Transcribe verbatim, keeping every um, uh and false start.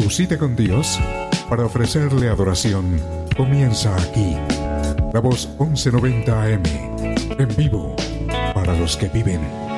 Tu cita con Dios para ofrecerle adoración comienza aquí. La Voz once noventa A M, en vivo para los que viven.